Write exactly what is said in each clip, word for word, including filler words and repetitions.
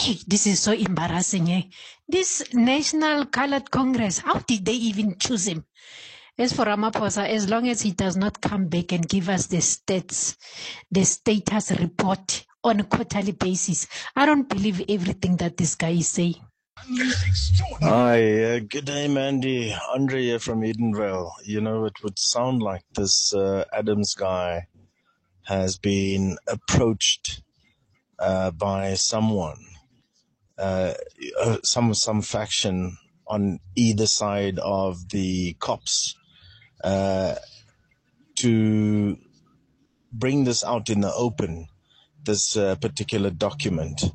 Hey, this is so embarrassing, eh? This National Colored Congress, how did they even choose him? As for Ramaphosa, as long as he does not come back and give us the stats, the status report on a quarterly basis, I don't believe everything that this guy is saying. Hi, uh, good day, Mandy. Andre here from Edenvale. You know, it would sound like this uh, Adams guy has been approached uh, by someone, uh, uh, some some faction on either side of the cops, uh, to bring this out in the open, this uh, particular document,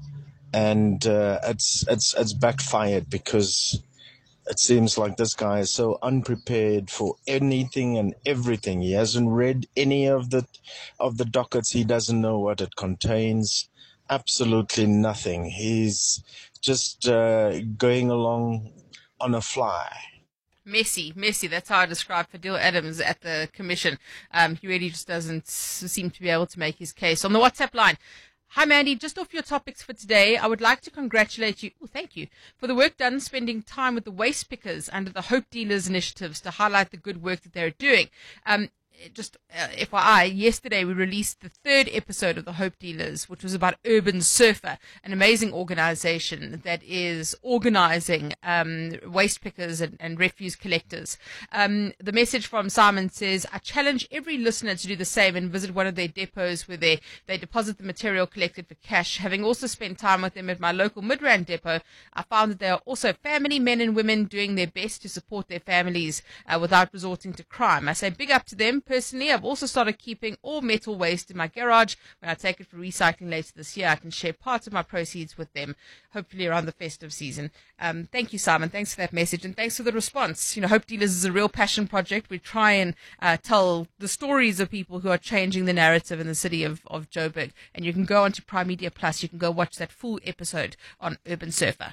and uh, it's it's it's backfired because it seems like this guy is so unprepared for anything and everything. He hasn't read any of the of the dockets. He doesn't know what it contains. Absolutely nothing. He's just uh, going along on a fly. Messy, messy. That's how I describe Fadil Adams at the commission. Um, he really just doesn't seem to be able to make his case. On the WhatsApp line, hi, Mandy. Just off your topics for today, I would like to congratulate you, oh, thank you, for the work done spending time with the waste pickers under the Hope Dealers initiatives to highlight the good work that they're doing. Um, just uh, F Y I, yesterday we released the third episode of the Hope Dealers, which was about Urban Surfer, an amazing organization that is organizing um, waste pickers and, and refuse collectors. Um, the message from Simon says, I challenge every listener to do the same and visit one of their depots where they, they deposit the material collected for cash. Having also spent time with them at my local Midrand depot, I found that they are also family men and women doing their best to support their families uh, without resorting to crime. I say big up to them. Personally, I've also started keeping all metal waste in my garage. When I take it for recycling later this year, I can share parts of my proceeds with them, hopefully around the festive season. Um, thank you, Simon. Thanks for that message, and thanks for the response. You know, Hope Dealers is a real passion project. We try and uh, tell the stories of people who are changing the narrative in the city of, of Joburg. And you can go onto Prime Media Plus. You can go watch that full episode on Urban Surfer.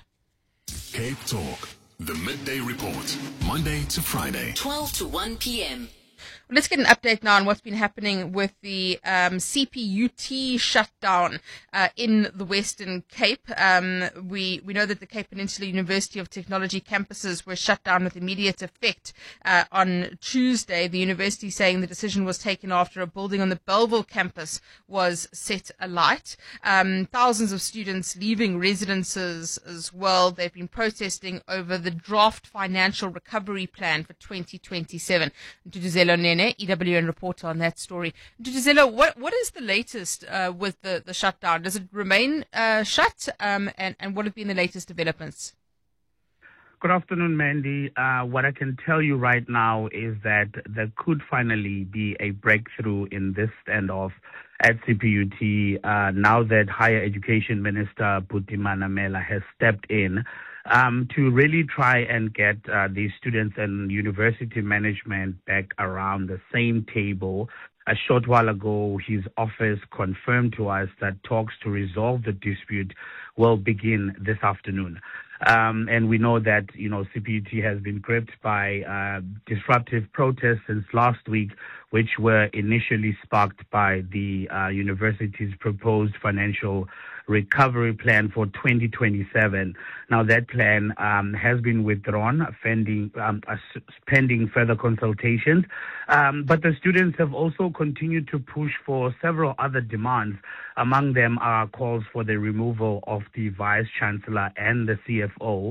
Cape Talk, the Midday Report, Monday to Friday, twelve to one p.m. Well, let's get an update now on what's been happening with the um, C P U T shutdown uh, in the Western Cape. Um, we we know that the Cape Peninsula University of Technology campuses were shut down with immediate effect uh, on Tuesday. The university saying the decision was taken after a building on the Belleville campus was set alight. Um, thousands of students leaving residences as well. They've been protesting over the draft financial recovery plan for twenty twenty-seven. Duduzelo Nene, E W N reporter on that story. Duduzelo, what what is the latest uh, with the, the shutdown? Does it remain uh, shut? Um, and, and what have been the latest developments? Good afternoon, Mandy. Uh, what I can tell you right now is that there could finally be a breakthrough in this standoff at C P U T uh, now that Higher Education Minister Buti Manamela has stepped in Um, to really try and get uh, the students and university management back around the same table. A short while ago, his office confirmed to us that talks to resolve the dispute will begin this afternoon. Um, and we know that, you know, C P U T has been gripped by uh, disruptive protests since last week, which were initially sparked by the uh, university's proposed financial recovery plan for twenty twenty-seven. Now, that plan um, has been withdrawn, pending, um, uh, pending further consultations. Um, but the students have also continued to push for several other demands. Among them are calls for the removal of the Vice-Chancellor and the C F O,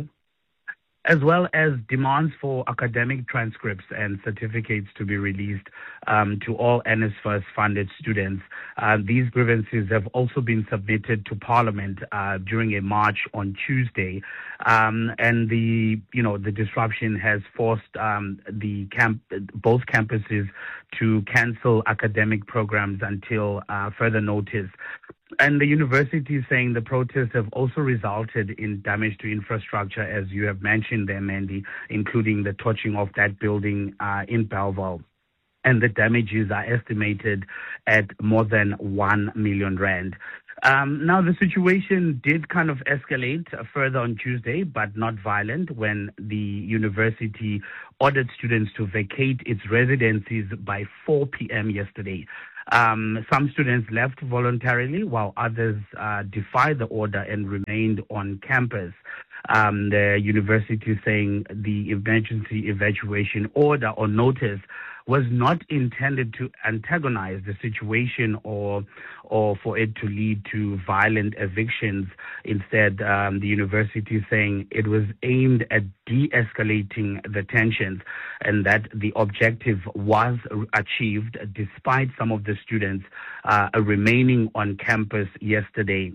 as well as demands for academic transcripts and certificates to be released um, to all NSFAS funded students. Uh, these grievances have also been submitted to Parliament uh, during a march on Tuesday, um, and the you know the disruption has forced um, the camp both campuses to cancel academic programs until uh, further notice. And the university is saying the protests have also resulted in damage to infrastructure, as you have mentioned there, Mandy, including the torching of that building uh, in Belleville. And the damages are estimated at more than one million rand. Um, now, the situation did kind of escalate further on Tuesday, but not violent, when the university ordered students to vacate its residencies by four p.m. yesterday. Um, some students left voluntarily, while others uh, defied the order and remained on campus. Um, the university saying the emergency evacuation order or notice was not intended to antagonize the situation or or for it to lead to violent evictions. Instead, um, the university saying it was aimed at de-escalating the tensions and that the objective was achieved despite some of the students uh, remaining on campus yesterday.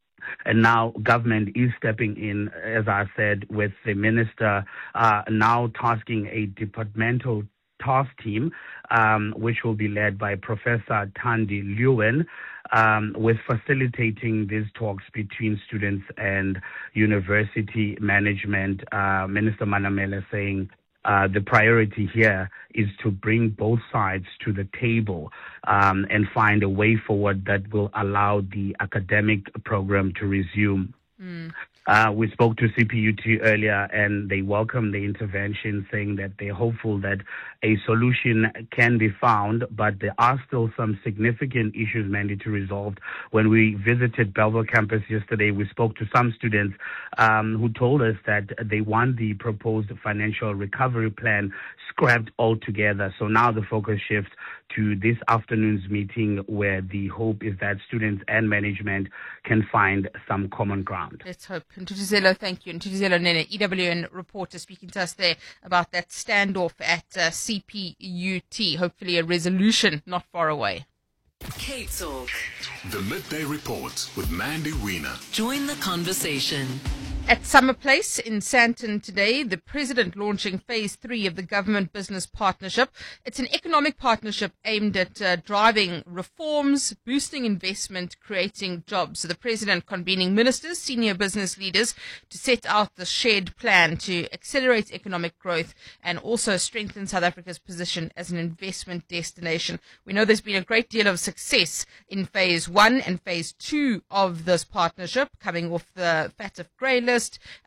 And now government is stepping in, as I said, with the minister uh, now tasking a departmental task team, um, which will be led by Professor Thandi Lewin, um, with facilitating these talks between students and university management. Uh, Minister Manamela saying uh, the priority here is to bring both sides to the table um, and find a way forward that will allow the academic program to resume. Mm. Uh, we spoke to C P U T earlier, and they welcomed the intervention, saying that they're hopeful that a solution can be found, but there are still some significant issues mandated to resolve. When we visited Bellville campus yesterday, we spoke to some students um, who told us that they want the proposed financial recovery plan scrapped altogether. So now the focus shifts to this afternoon's meeting, where the hope is that students and management can find some common ground. Let's hope. Ntutuzelo, thank you. Ntutuzelo Nene, E W N reporter, speaking to us there about that standoff at uh, C P U T. Hopefully a resolution not far away. Cape Talk. The Midday Report with Mandy Wiener. Join the conversation. At Summer Place in Sandton today, the President launching Phase three of the Government Business Partnership. It's an economic partnership aimed at uh, driving reforms, boosting investment, creating jobs. So the President convening ministers, senior business leaders to set out the shared plan to accelerate economic growth and also strengthen South Africa's position as an investment destination. We know there's been a great deal of success in Phase one and Phase two of this partnership, coming off the F A T F grey list.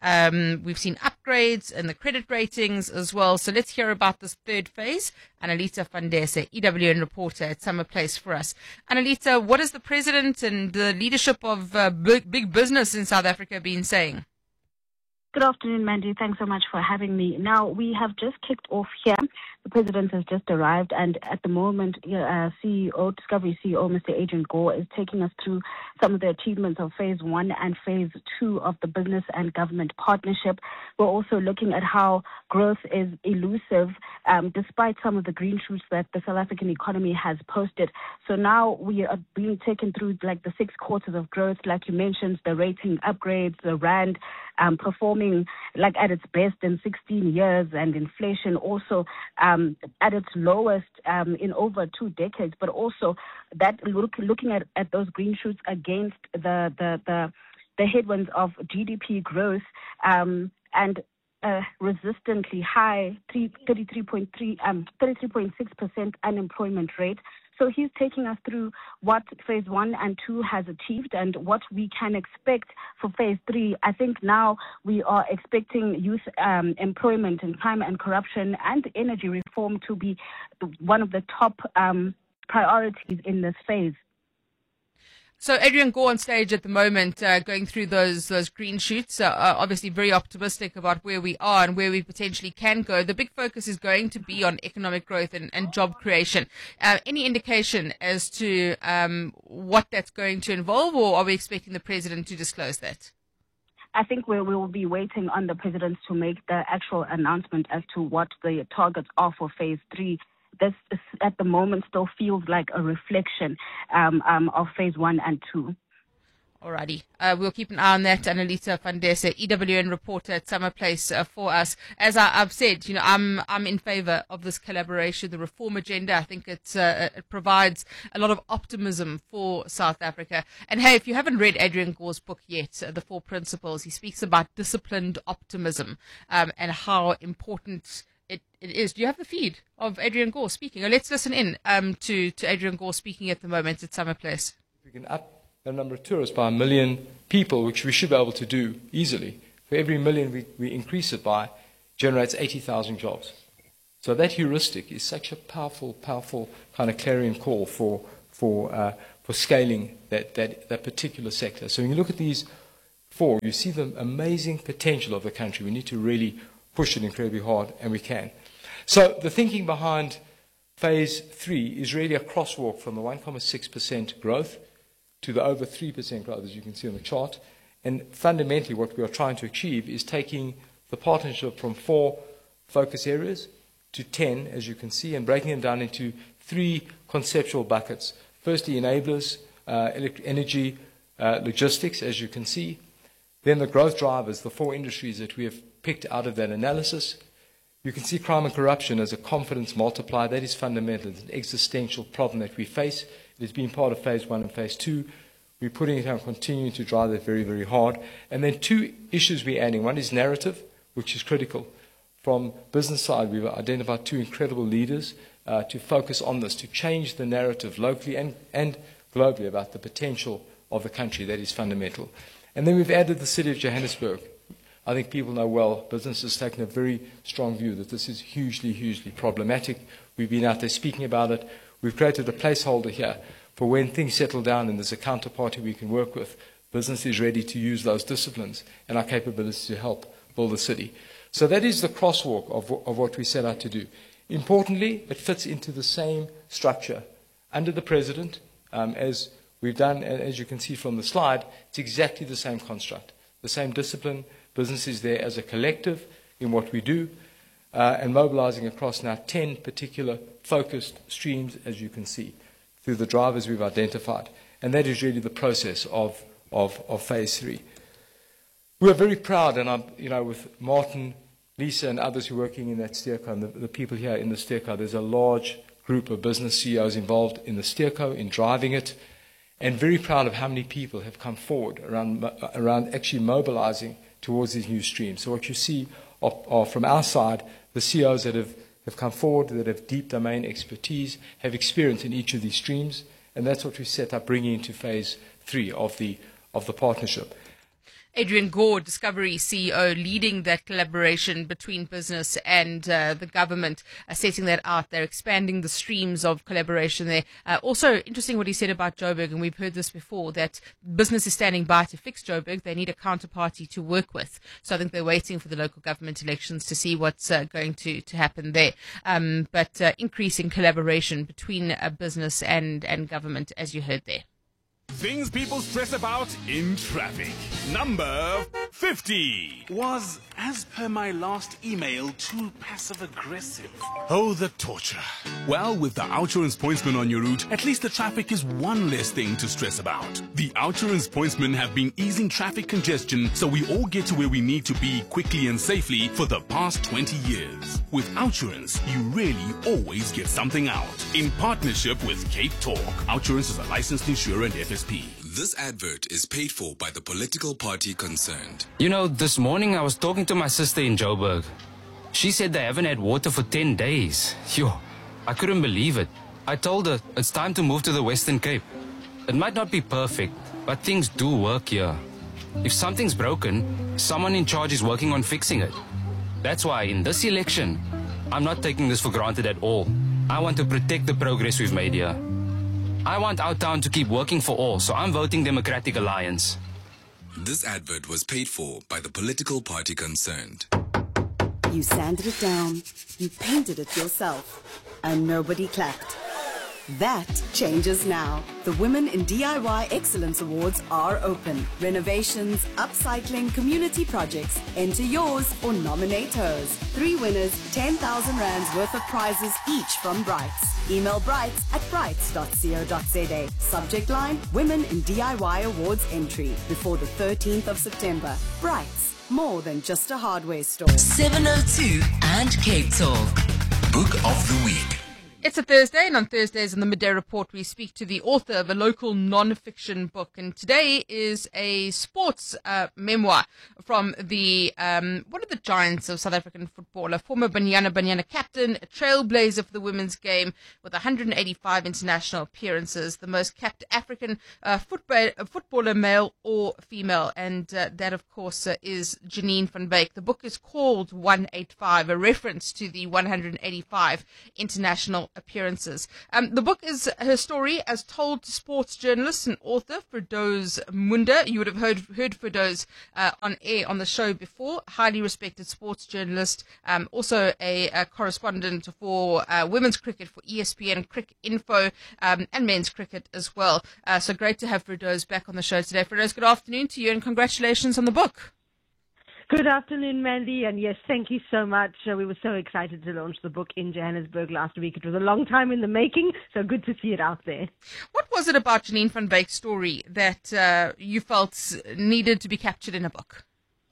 Um, we've seen upgrades in the credit ratings as well. So let's hear about this third phase. Annalita Fandese, E W N reporter at Summer Place for us. Annalita, what has the President and the leadership of uh, big, big business in South Africa been saying? Good afternoon, Mandy. Thanks so much for having me. Now, we have just kicked off here. The President has just arrived, and at the moment, uh, C E O, Discovery C E O, Mister Adrian Gore, is taking us through some of the achievements of Phase one and Phase two of the Business and Government Partnership. We're also looking at how growth is elusive, um, despite some of the green shoots that the South African economy has posted. So now we are being taken through like the six quarters of growth, like you mentioned, the rating upgrades, the rand um, performing like at its best in sixteen years, and inflation also um, at its lowest um, in over two decades. But also that look, looking at, at those green shoots against the the the, the headwinds of G D P growth um, and a resistantly high thirty-three point three um thirty-three point six percent unemployment rate. So he's taking us through what Phase one and two has achieved and what we can expect for Phase three. I think now we are expecting youth um, employment and crime and corruption and energy reform to be one of the top um, priorities in this phase. So Adrian Gore on stage at the moment, uh, going through those those green shoots, uh, uh, obviously very optimistic about where we are and where we potentially can go. The big focus is going to be on economic growth and, and job creation. Uh, any indication as to um, what that's going to involve, or are we expecting the President to disclose that? I think we will be waiting on the President to make the actual announcement as to what the targets are for Phase three. This is, at the moment still feels like a reflection um, um, of Phase one and two. Alrighty. Uh, we'll keep an eye on that. Annalita Fandese, E W N reporter at Summer Place uh, for us. As I, I've said, you know, I'm I'm in favor of this collaboration, the reform agenda. I think it's, uh, it provides a lot of optimism for South Africa. And hey, if you haven't read Adrian Gore's book yet, uh, The Four Principles, he speaks about disciplined optimism um, and how important It, it is. Do you have the feed of Adrian Gore speaking? Or let's listen in um, to, to Adrian Gore speaking at the moment at Summer Place. We can up the number of tourists by a million people, which we should be able to do easily. For every million we, we increase it by, generates eighty thousand jobs. So that heuristic is such a powerful, powerful kind of clarion call for, for uh, for scaling that, that, that particular sector. So when you look at these four, you see the amazing potential of the country. We need to really push it incredibly hard, and we can. So the thinking behind phase three is really a crosswalk from the one point six percent growth to the over three percent growth, as you can see on the chart. And fundamentally, what we are trying to achieve is taking the partnership from four focus areas to ten, as you can see, and breaking them down into three conceptual buckets. Firstly, enablers, uh, energy, uh, logistics, as you can see. Then the growth drivers, the four industries that we have picked out of that analysis. You can see crime and corruption as a confidence multiplier. That is fundamental. It's an existential problem that we face. It has been part of phase one and phase two. We're putting it on, continuing to drive that very, very hard. And then two issues we're adding. One is narrative, which is critical. From business side, we've identified two incredible leaders uh, to focus on this, to change the narrative locally and, and globally about the potential of the country. That is fundamental. And then we've added the city of Johannesburg. I think people know well, business has taken a very strong view that this is hugely, hugely problematic. We've been out there speaking about it. We've created a placeholder here for when things settle down and there's a counterparty we can work with. Business is ready to use those disciplines and our capabilities to help build the city. So that is the crosswalk of, of what we set out to do. Importantly, it fits into the same structure. Under the President, um, as we've done, as you can see from the slide, it's exactly the same construct, the same discipline. Business is there as a collective in what we do, uh, and mobilizing across now ten particular focused streams, as you can see, through the drivers we've identified. And that is really the process of, of, of phase three. We're very proud, and I'm, you know, with Martin, Lisa, and others who are working in that steerco, and the, the people here in the steerco, there's a large group of business C E Os involved in the steerco, in driving it, and very proud of how many people have come forward around, around actually mobilizing towards these new streams. So what you see are, are from our side, the C E Os that have, have come forward, that have deep domain expertise, have experience in each of these streams, and that's what we set up bringing into phase three of the, of the partnership. Adrian Gore, Discovery C E O, leading that collaboration between business and uh, the government, uh, setting that out. They're expanding the streams of collaboration there. Uh, also, interesting what he said about Joburg, and we've heard this before, that business is standing by to fix Joburg. They need a counterparty to work with. So I think they're waiting for the local government elections to see what's uh, going to, to happen there. Um, but uh, increasing collaboration between uh, business and, and government, as you heard there. Things people stress about in traffic. Number fifty. Was, as per my last email, too passive-aggressive? Oh, the torture. Well, with the Outsurance Pointsman on your route, at least the traffic is one less thing to stress about. The Outsurance Pointsmen have been easing traffic congestion so we all get to where we need to be quickly and safely for the past twenty years. With Outsurance, you really always get something out. In partnership with Cape Talk, Outsurance is a licensed insurer and F S P. This advert is paid for by the political party concerned. You know, this morning I was talking to my sister in Joburg. She said they haven't had water for ten days. Yo, I couldn't believe it. I told her it's time to move to the Western Cape. It might not be perfect, but things do work here. If something's broken, someone in charge is working on fixing it. That's why in this election, I'm not taking this for granted at all. I want to protect the progress we've made here. I want our town to keep working for all, so I'm voting Democratic Alliance. This advert was paid for by the political party concerned. You sanded it down, you painted it yourself, and nobody clapped. That changes now. The Women in D I Y Excellence Awards are open. Renovations, upcycling, community projects. Enter yours or nominate hers. Three winners, ten thousand rands worth of prizes each from Brights. Email brights at brights dot co dot za. Subject line, Women in D I Y Awards entry before the thirteenth of September. Brights, more than just a hardware store. seven oh two and Cape Talk. Book of the Week. It's a Thursday, and on Thursdays in the Midday Report, we speak to the author of a local non-fiction book. And today is a sports uh, memoir from the um, one of the giants of South African football, a former Banyana Banyana captain, a trailblazer for the women's game with one hundred eighty-five international appearances, the most capped African uh, football, footballer, male or female. And uh, that, of course, uh, is Janine van Beek. The book is called one eighty-five, a reference to the one hundred eighty-five international appearances. Um, the book is her story as told to sports journalist and author Firdaus Munda. You would have heard heard Firdaus uh, on air on the show before. Highly respected sports journalist, um, also a, a correspondent for uh, women's cricket for E S P N, Cricket Info, um, and men's cricket as well. Uh, so great to have Firdaus back on the show today. Firdaus, good afternoon to you and congratulations on the book. Good afternoon, Mandy, and yes, thank you so much. Uh, we were so excited to launch the book in Johannesburg last week. It was a long time in the making, so good to see it out there. What was it about Janine van Wyk's story that uh, you felt needed to be captured in a book?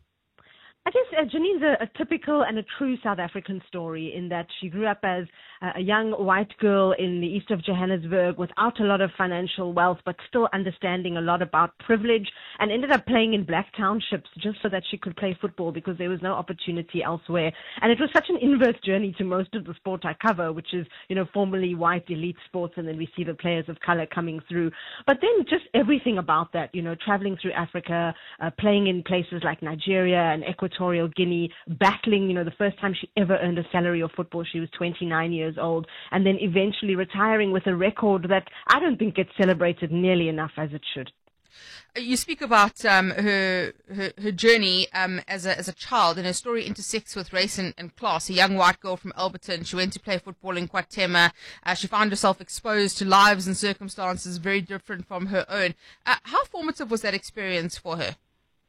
I guess uh, Janine's a, a typical and a true South African story in that she grew up as uh, a young white girl in the east of Johannesburg without a lot of financial wealth, but still understanding a lot about privilege, and ended up playing in black townships just so that she could play football because there was no opportunity elsewhere. And it was such an inverse journey to most of the sport I cover, which is, you know, formerly white elite sports, and then we see the players of color coming through. But then just everything about that, you know, traveling through Africa, uh, playing in places like Nigeria and Equatorial Guinea, battling, you know, the first time she ever earned a salary of football, she was twenty-nine years old, and then eventually retiring with a record that I don't think gets celebrated nearly enough as it should. You speak about um, her, her her journey um, as a as a child, and her story intersects with race and, and class. A young white girl from Alberton, she went to play football in KwaThema. Uh, she found herself exposed to lives and circumstances very different from her own. Uh, how formative was that experience for her?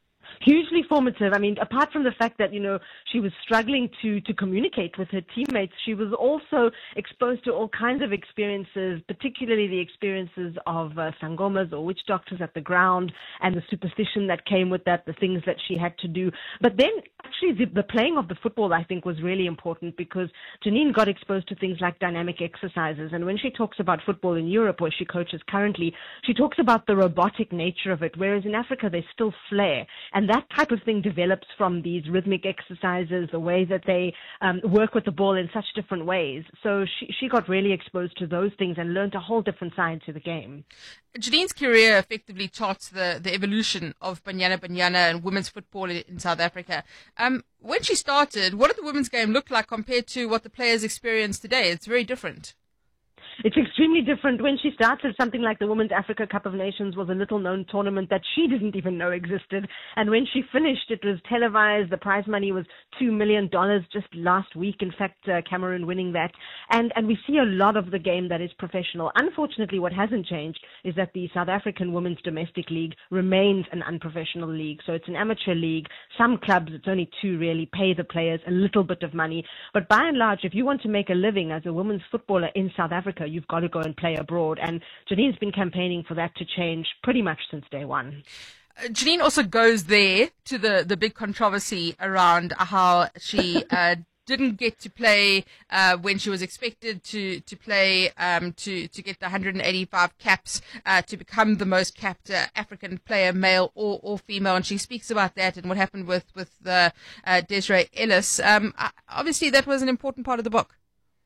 Hugely formative. I mean, apart from the fact that, you know, she was struggling to, to communicate with her teammates, she was also exposed to all kinds of experiences, particularly the experiences of uh, sangomas or witch doctors at the ground, and the superstition that came with that, the things that she had to do. But then actually the, the playing of the football, I think, was really important because Janine got exposed to things like dynamic exercises. And when she talks about football in Europe, where she coaches currently, she talks about the robotic nature of it, whereas in Africa there's still flair. And that type of thing develops from these rhythmic exercises, the way that they um, work with the ball in such different ways. So she, she got really exposed to those things and learned a whole different side to the game. Janine's career effectively charts the, the evolution of Banyana Banyana and women's football in South Africa. Um, when she started, what did the women's game look like compared to what the players experience today? It's very different. It's extremely different. When she started, something like the Women's Africa Cup of Nations was a little-known tournament that she didn't even know existed. And when she finished, it was televised. The prize money was two million dollars just last week. In fact, uh, Cameroon winning that. And, and we see a lot of the game that is professional. Unfortunately, what hasn't changed is that the South African Women's Domestic League remains an unprofessional league. So it's an amateur league. Some clubs, it's only two really, pay the players a little bit of money. But by and large, if you want to make a living as a women's footballer in South Africa, you've got to go and play abroad. And Janine's been campaigning for that to change pretty much since day one. Uh, Janine also goes there to the, the big controversy around how she uh, didn't get to play uh, when she was expected to to play um, to to get the one hundred eighty-five caps uh, to become the most capped uh, African player, male or, or female. And she speaks about that and what happened with with uh, uh, Desiree Ellis. Um, obviously, that was an important part of the book.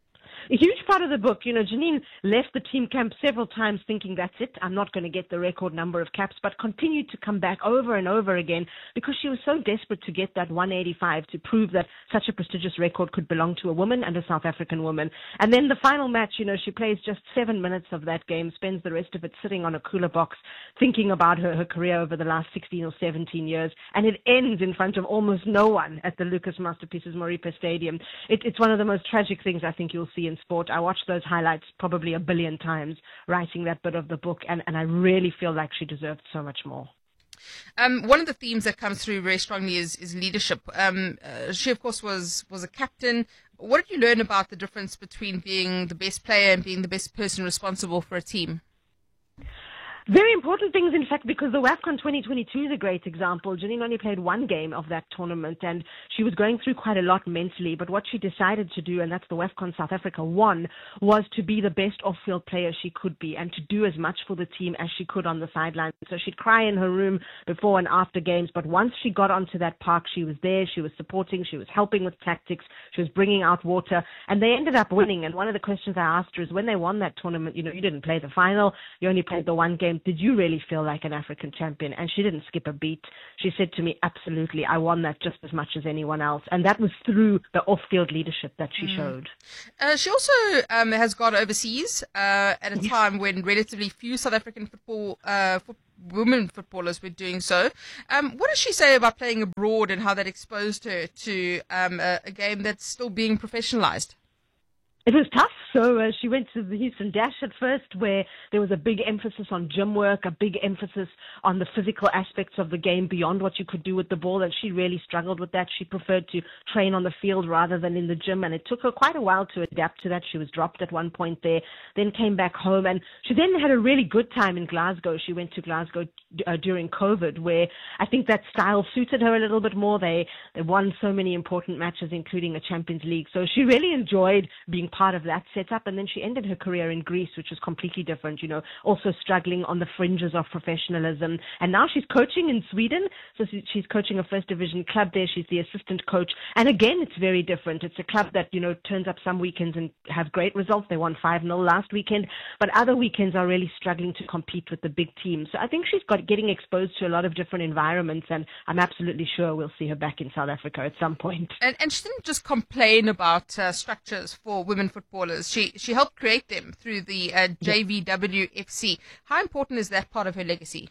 A huge part of the book. You know, Janine left the team camp several times thinking, that's it, I'm not going to get the record number of caps, but continued to come back over and over again because she was so desperate to get that one eighty-five to prove that such a prestigious record could belong to a woman and a South African woman. And then the final match, you know, she plays just seven minutes of that game, spends the rest of it sitting on a cooler box thinking about her, her career over the last sixteen or seventeen years, and it ends in front of almost no one at the Lucas Masterpieces Moripa Stadium. It, it's one of the most tragic things I think you'll see in sport. I watched those highlights probably a billion times writing that bit of the book, and, and I really feel like she deserved so much more. Um, one of the themes that comes through very strongly is, is leadership. Um, uh, she, of course, was, was a captain. What did you learn about the difference between being the best player and being the best person responsible for a team? Very important things, in fact, because the WAFCON twenty twenty-two is a great example. Janine only played one game of that tournament, and she was going through quite a lot mentally. But what she decided to do, and that's the WAFCON South Africa won, was to be the best off-field player she could be and to do as much for the team as she could on the sidelines. So she'd cry in her room before and after games, but once she got onto that park, she was there, she was supporting, she was helping with tactics, she was bringing out water, and they ended up winning. And one of the questions I asked her is, when they won that tournament, you know, you didn't play the final, you only played the one game game, did you really feel like an African champion? And she didn't skip a beat. She said to me, absolutely, I won that just as much as anyone else. And that was through the off-field leadership that she mm. showed. Uh, she also um, has gone overseas uh, at a yeah. time when relatively few South African football uh, football women footballers were doing so. Um, what does she say about playing abroad and how that exposed her to um, a, a game that's still being professionalized? It was tough. So uh, she went to the Houston Dash at first, where there was a big emphasis on gym work, a big emphasis on the physical aspects of the game beyond what you could do with the ball, and she really struggled with that. She preferred to train on the field rather than in the gym, and it took her quite a while to adapt to that. She was dropped at one point there, then came back home, and she then had a really good time in Glasgow. She went to Glasgow uh, during COVID, where I think that style suited her a little bit more. They, they won so many important matches, including a Champions League. So she really enjoyed being part of that setup, and then she ended her career in Greece, which was completely different, you know, also struggling on the fringes of professionalism. And now she's coaching in Sweden, so she's coaching a first division club there. She's the assistant coach, and again, it's very different. It's a club that, you know, turns up some weekends and have great results. They won five nil last weekend, but other weekends are really struggling to compete with the big teams. So I think she's got getting exposed to a lot of different environments, and I'm absolutely sure we'll see her back in South Africa at some point. And, and she didn't just complain about uh, structures for women footballers. She she helped create them through the uh, J V W F C. How important is that part of her legacy?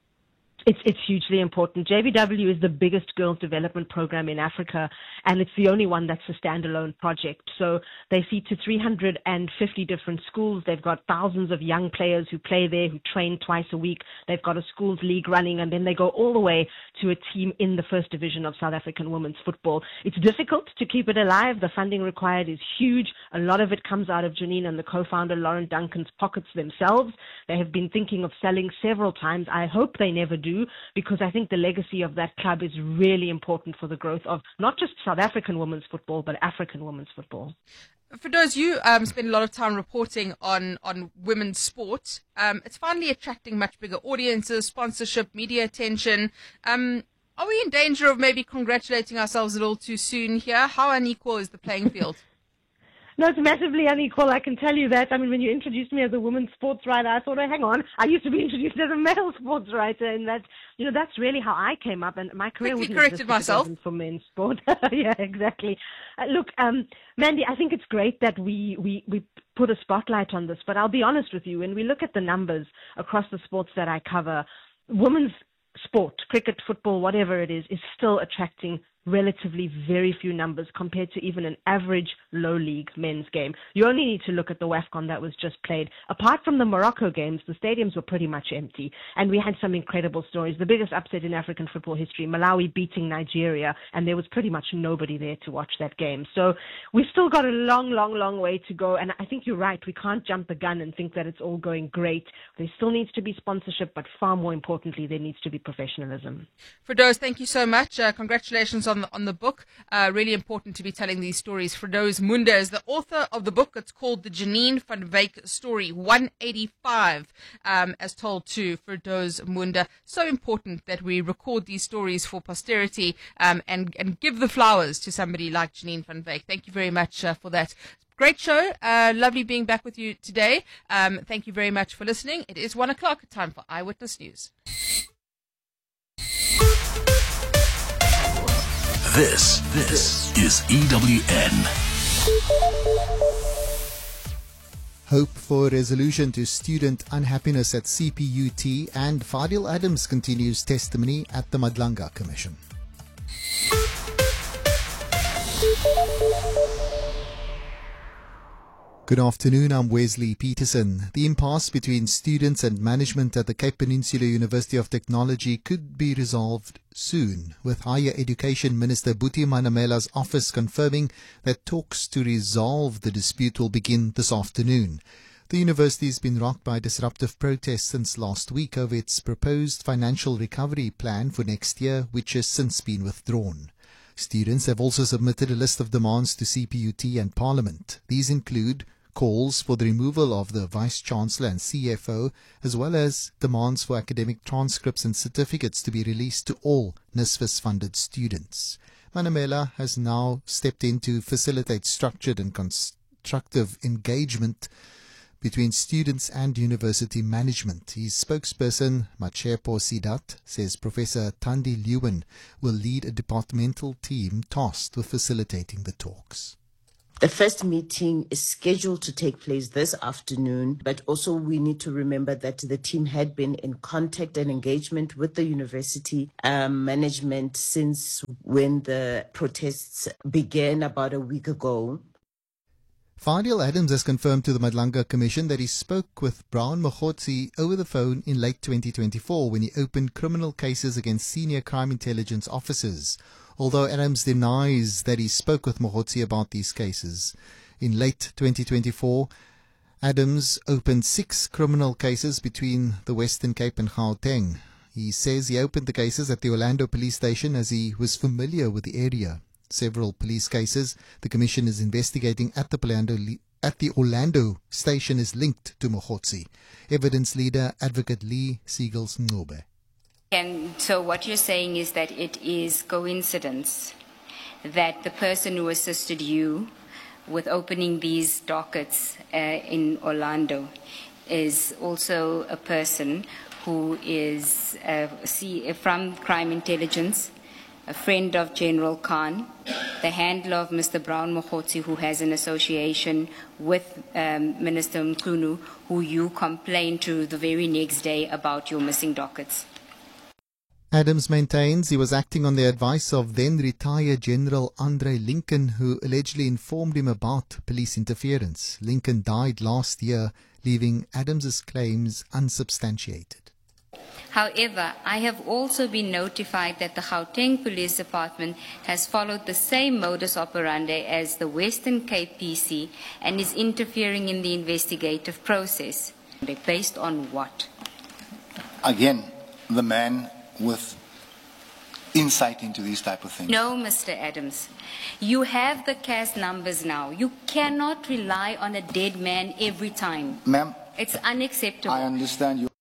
It's it's hugely important. J V W is the biggest girls development program in Africa, and it's the only one that's a standalone project. So they feed to three hundred fifty different schools. They've got thousands of young players who play there, who train twice a week. They've got a schools league running, and then they go all the way to a team in the first division of South African women's football. It's difficult to keep it alive. The funding required is huge. A lot of it comes out of Janine and the co-founder Lauren Duncan's pockets themselves. They have been thinking of selling several times. I hope they never do, because I think the legacy of that club is really important for the growth of not just South African women's football, but African women's football. For those you um, spend a lot of time reporting on, on women's sport, um, it's finally attracting much bigger audiences, sponsorship, media attention. Um, are we in danger of maybe congratulating ourselves a little too soon here? How unequal is the playing field? No, it's massively unequal, I can tell you that. I mean, when you introduced me as a women's sports writer, I thought, oh, hang on, I used to be introduced as a male sports writer, and that, you know, that's really how I came up, and my career Quickly wouldn't corrected myself for men's sport. Yeah, exactly. Uh, look, um, Mandy, I think it's great that we, we, we put a spotlight on this, but I'll be honest with you, when we look at the numbers across the sports that I cover, women's sport, cricket, football, whatever it is, is still attracting relatively very few numbers compared to even an average low league men's game. You only need to look at the WAFCON that was just played. Apart from the Morocco games, the stadiums were pretty much empty, and we had some incredible stories. The biggest upset in African football history, Malawi beating Nigeria, and there was pretty much nobody there to watch that game. So we've still got a long, long, long way to go, and I think you're right. We can't jump the gun and think that it's all going great. There still needs to be sponsorship, but far more importantly, there needs to be professionalism. Firdaus, thank you so much. Uh, congratulations on On the, on the book. Uh, really important to be telling these stories. Firdaus Munda is the author of the book. It's called The Janine van Wyk Story, one eighty-five, um, as told to Firdaus Munda. So important that we record these stories for posterity um, and, and give the flowers to somebody like Janine van Wyk. Thank you very much uh, for that. Great show. Uh, lovely being back with you today. Um, thank you very much for listening. It is one o'clock. Time for Eyewitness News. This, this is E W N. Hope for resolution to student unhappiness at C P U T, and Fadil Adams continues testimony at the Madlanga Commission. Good afternoon, I'm Wesley Peterson. The impasse between students and management at the Cape Peninsula University of Technology could be resolved soon, with Higher Education Minister Buti Manamela's office confirming that talks to resolve the dispute will begin this afternoon. The university has been rocked by disruptive protests since last week over its proposed financial recovery plan for next year, which has since been withdrawn. Students have also submitted a list of demands to C P U T and Parliament. These include calls for the removal of the Vice-Chancellor and C F O, as well as demands for academic transcripts and certificates to be released to all NSFAS-funded students. Manamela has now stepped in to facilitate structured and constructive engagement between students and university management. His spokesperson, Machepo Sidat, says Professor Thandi Leeuwen will lead a departmental team tasked with facilitating the talks. The first meeting is scheduled to take place this afternoon, but also we need to remember that the team had been in contact and engagement with the university um, management since when the protests began about a week ago. Fadil Adams has confirmed to the Madlanga Commission that he spoke with Brown Mogotsi over the phone in late twenty twenty-four when he opened criminal cases against senior crime intelligence officers. Although Adams denies that he spoke with Mogotsi about these cases. In late twenty twenty-four, Adams opened six criminal cases between the Western Cape and Gauteng. He says he opened the cases at the Orlando police station as he was familiar with the area. Several police cases the Commission is investigating at the Orlando, at the Orlando station is linked to Mogotsi. Evidence leader Advocate Lee Siegels Ngobe. And so what you're saying is that it is coincidence that the person who assisted you with opening these dockets uh, in Orlando is also a person who is uh, see, from crime intelligence, a friend of General Khan, the handler of Mister Brown Mogotsi, who has an association with um, Minister Mkhunu, who you complained to the very next day about your missing dockets. Adams maintains he was acting on the advice of then-retired General Andre Lincoln, who allegedly informed him about police interference. Lincoln died last year, leaving Adams's claims unsubstantiated. However, I have also been notified that the Gauteng Police Department has followed the same modus operandi as the Western Cape P C and is interfering in the investigative process. Based on what? Again, the man with insight into these type of things. No, Mister Adams. You have the C A S numbers now. You cannot rely on a dead man every time. Ma'am, it's unacceptable. I understand you.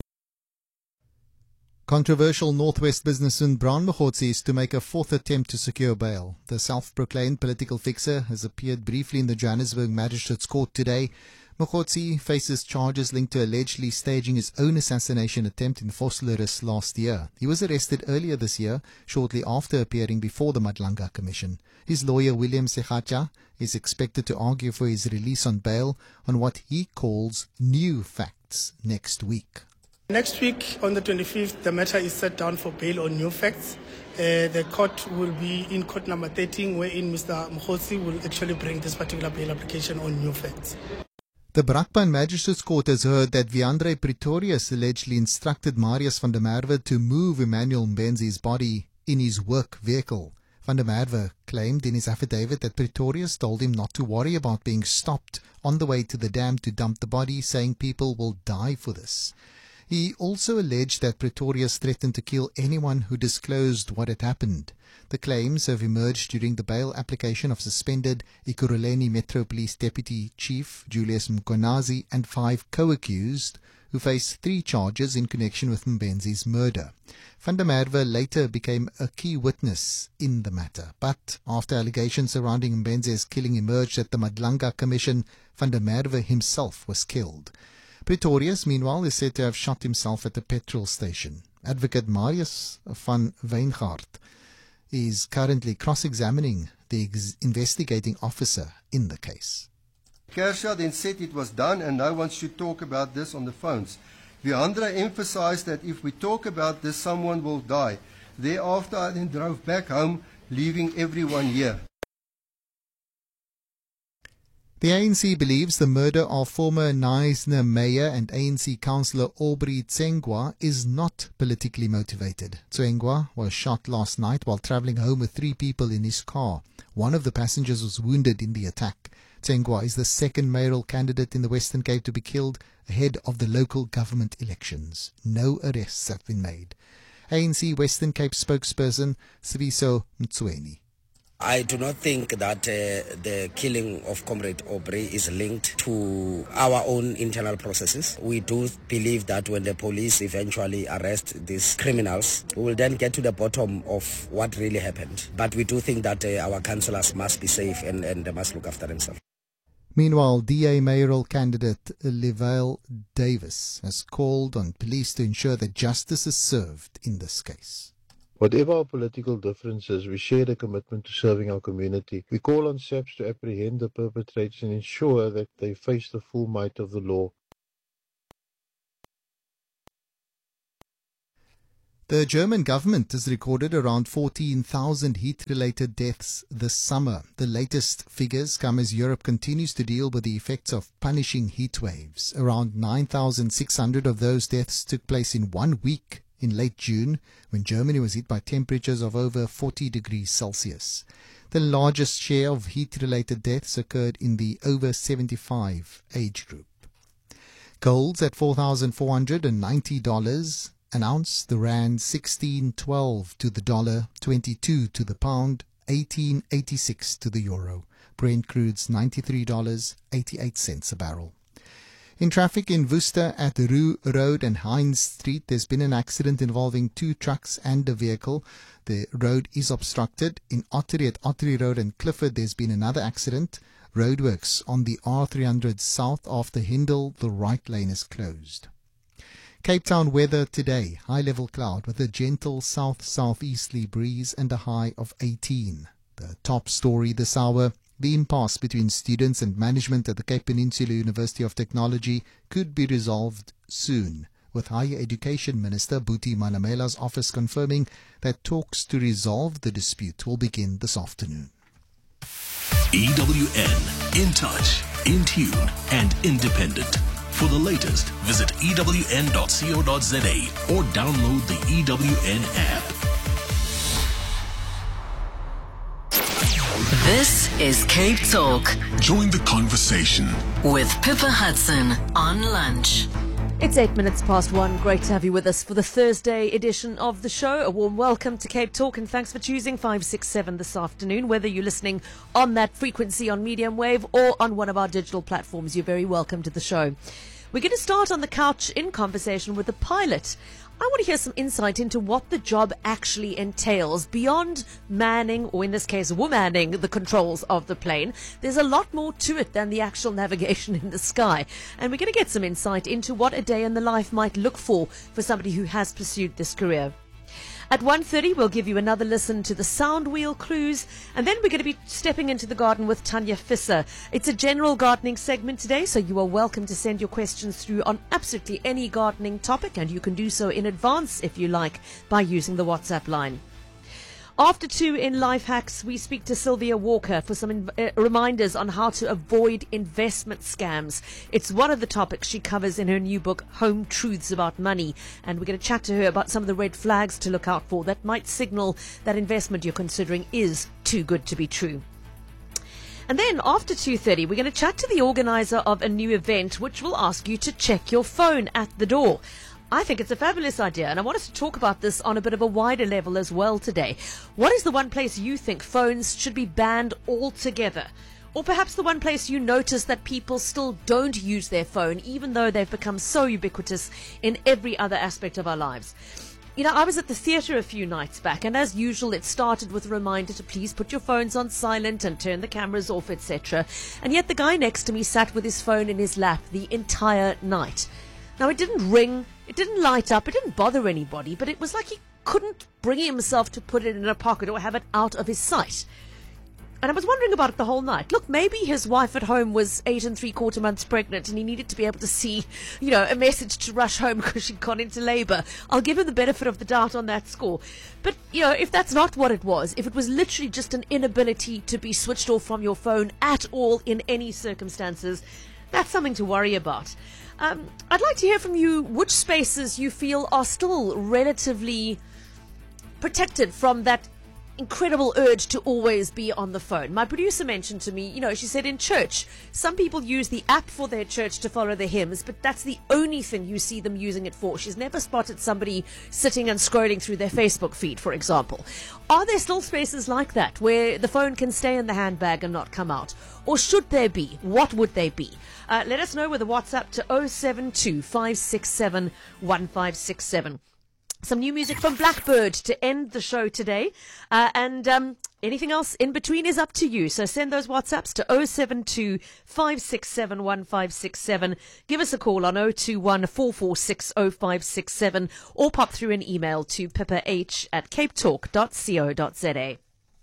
Controversial Northwest businessman Brown Mogotsi is to make a fourth attempt to secure bail. The self-proclaimed political fixer has appeared briefly in the Johannesburg Magistrates Court today. Mogotsi faces charges linked to allegedly staging his own assassination attempt in Vosloorus last year. He was arrested earlier this year, shortly after appearing before the Madlanga Commission. His lawyer, William Segacha, is expected to argue for his release on bail on what he calls new facts next week. Next week, on the twenty-fifth, the matter is set down for bail on new facts. Uh, the court will be in court number thirteen, wherein Mister Mogotsi will actually bring this particular bail application on new facts. The Brakpan Magistrates Court has heard that Viandre Pretorius allegedly instructed Marius van der Merwe to move Emmanuel Mbenzi's body in his work vehicle. Van der Merwe claimed in his affidavit that Pretorius told him not to worry about being stopped on the way to the dam to dump the body, saying people will die for this. He also alleged that Pretorius threatened to kill anyone who disclosed what had happened. The claims have emerged during the bail application of suspended Ekurhuleni Metro Police Deputy Chief Julius Mkonazi and five co-accused who face three charges in connection with Mbenzi's murder. Van der Merwe later became a key witness in the matter, but after allegations surrounding Mbenzi's killing emerged at the Madlanga Commission, Van der Merwe himself was killed. Pretorius, meanwhile, is said to have shot himself at a petrol station. Advocate Marius van Wijngaard is currently cross-examining the ex- investigating officer in the case. Kershaw then said it was done and no one should talk about this on the phones. Viandre emphasized that if we talk about this, someone will die. Thereafter, I then drove back home, leaving everyone here. The A N C believes the murder of former Knysna mayor and A N C councillor Aubrey Tsengwa is not politically motivated. Tsengwa was shot last night while travelling home with three people in his car. One of the passengers was wounded in the attack. Tsengwa is the second mayoral candidate in the Western Cape to be killed ahead of the local government elections. No arrests have been made. A N C Western Cape spokesperson Siviso Mtsweni. I do not think that uh, the killing of Comrade Aubrey is linked to our own internal processes. We do believe that when the police eventually arrest these criminals, we will then get to the bottom of what really happened. But we do think that uh, our councillors must be safe and, and they must look after themselves. Meanwhile, D A mayoral candidate Levale Davis has called on police to ensure that justice is served in this case. Whatever our political differences, we share the commitment to serving our community. We call on SAPS to apprehend the perpetrators and ensure that they face the full might of the law. The German government has recorded around fourteen thousand heat-related deaths this summer. The latest figures come as Europe continues to deal with the effects of punishing heat waves. Around nine thousand six hundred of those deaths took place in one week in late June, when Germany was hit by temperatures of over forty degrees Celsius. The largest share of heat-related deaths occurred in the over seventy-five age group. Gold's at four thousand four hundred ninety dollars an ounce, the rand sixteen twelve to the dollar, twenty-two to the pound, eighteen eighty-six to the euro. Brent crude's ninety-three dollars and eighty-eight cents a barrel. In traffic in Worcester at Rue Road and Hines Street, there's been an accident involving two trucks and a vehicle. The road is obstructed. In Ottery at Ottery Road and Clifford, there's been another accident. Roadworks on the R three hundred south after Hindle, the right lane is closed. Cape Town weather today, high-level cloud with a gentle south-southeasterly breeze and a high of eighteen. The top story this hour, the impasse between students and management at the Cape Peninsula University of Technology could be resolved soon, with Higher Education Minister Buti Manamela's office confirming that talks to resolve the dispute will begin this afternoon. E W N, in touch, in tune and independent. For the latest, visit E W N dot co dot za or download the E W N app. This is Cape Talk. Join the conversation with Pippa Hudson on lunch. It's eight minutes past one. Great to have you with us for the Thursday edition of the show. A warm welcome to Cape Talk and thanks for choosing five six seven this afternoon. Whether you're listening on that frequency on medium wave or on one of our digital platforms, you're very welcome to the show. We're going to start on the couch in conversation with the pilot. I want to hear some insight into what the job actually entails beyond manning, or in this case, womanning the controls of the plane. There's a lot more to it than the actual navigation in the sky. And we're going to get some insight into what a day in the life might look for for somebody who has pursued this career. At one thirty, we'll give you another listen to the Sound Wheel Cruise, and then we're going to be stepping into the garden with Tanya Fisser. It's a general gardening segment today, so you are welcome to send your questions through on absolutely any gardening topic, and you can do so in advance if you like by using the WhatsApp line. After two in Life Hacks, we speak to Sylvia Walker for some in, uh, reminders on how to avoid investment scams. It's one of the topics she covers in her new book, Home Truths About Money. And we're going to chat to her about some of the red flags to look out for that might signal that investment you're considering is too good to be true. And then after two thirty, we're going to chat to the organizer of a new event which will ask you to check your phone at the door. I think it's a fabulous idea, and I want us to talk about this on a bit of a wider level as well today. What is the one place you think phones should be banned altogether? Or perhaps the one place you notice that people still don't use their phone, even though they've become so ubiquitous in every other aspect of our lives. You know, I was at the theatre a few nights back, and as usual, it started with a reminder to please put your phones on silent and turn the cameras off, et cetera. And yet the guy next to me sat with his phone in his lap the entire night. Now, it didn't ring, it didn't light up, it didn't bother anybody, but it was like he couldn't bring himself to put it in a pocket or have it out of his sight. And I was wondering about it the whole night. Look, maybe his wife at home was eight and three quarter months pregnant and he needed to be able to see, you know, a message to rush home because she'd gone into labour. I'll give him the benefit of the doubt on that score. But, you know, if that's not what it was, if it was literally just an inability to be switched off from your phone at all in any circumstances, that's something to worry about. Um, I'd like to hear from you which spaces you feel are still relatively protected from that incredible urge to always be on the phone. My producer mentioned to me, you know, she said in church, some people use the app for their church to follow the hymns, but that's the only thing you see them using it for. She's never spotted somebody sitting and scrolling through their Facebook feed, for example. Are there still spaces like that where the phone can stay in the handbag and not come out? Or should there be? What would they be? Uh, let us know with a WhatsApp to oh seven two, five six seven, one five six seven. Some new music from Blackbird to end the show today. Uh, and um, Anything else in between is up to you. So send those WhatsApps to oh seven two, five six seven, one five six seven. Give us a call on oh two one, four four six, oh five six seven or pop through an email to pippa.h at cape talk dot co dot za.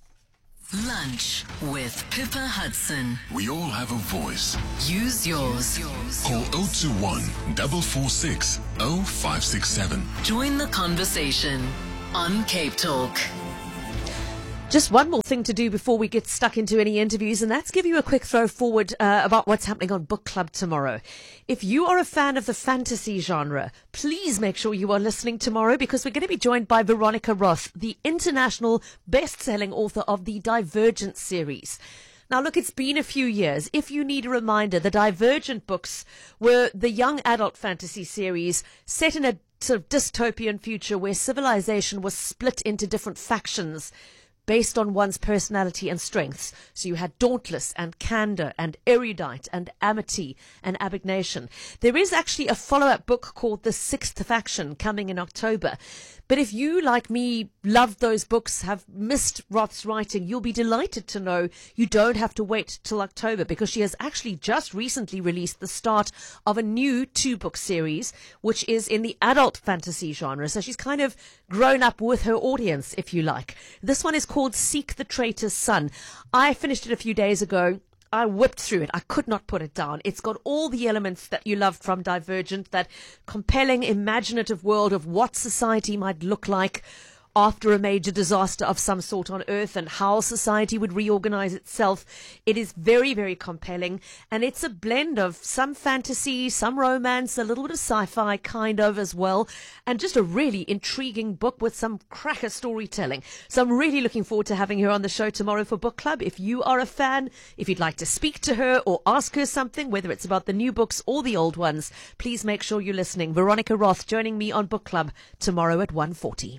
Lunch with Pippa Hudson. We all have a voice. Use yours. Call oh two one, four four six, oh five six seven. Join the conversation on Cape Talk. Just one more thing to do before we get stuck into any interviews, and that's give you a quick throw forward uh, about what's happening on Book Club tomorrow. If you are a fan of the fantasy genre, please make sure you are listening tomorrow, because we're going to be joined by Veronica Roth, the international best-selling author of the Divergent series. Now, look, it's been a few years. If you need a reminder, the Divergent books were the young adult fantasy series set in a sort of dystopian future where civilization was split into different factions based on one's personality and strengths. So you had Dauntless and Candor and Erudite and Amity and Abnegation. There is actually a follow-up book called The Sixth Faction coming in October. But if you, like me, loved those books, have missed Roth's writing, you'll be delighted to know you don't have to wait till October, because she has actually just recently released the start of a new two-book series, which is in the adult fantasy genre. So she's kind of grown up with her audience, if you like. This one is called Seek the Traitor's Son. I finished it a few days ago. I whipped through it. I could not put it down. It's got all the elements that you loved from Divergent, that compelling, imaginative world of what society might look like after a major disaster of some sort on Earth and how society would reorganize itself. It is very, very compelling, and it's a blend of some fantasy, some romance, a little bit of sci-fi kind of as well, and just a really intriguing book with some cracker storytelling. So I'm really looking forward to having her on the show tomorrow for Book Club. If you are a fan, if you'd like to speak to her or ask her something, whether it's about the new books or the old ones, please make sure you're listening. Veronica Roth joining me on Book Club tomorrow at one forty.